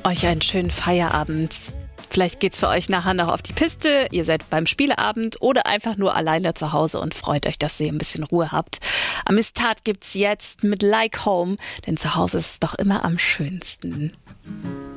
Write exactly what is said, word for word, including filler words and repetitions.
euch einen schönen Feierabend. Vielleicht geht's für euch nachher noch auf die Piste, ihr seid beim Spieleabend oder einfach nur alleine zu Hause und freut euch, dass ihr ein bisschen Ruhe habt. Amistat gibt's jetzt mit Like Home, denn zu Hause ist es doch immer am schönsten.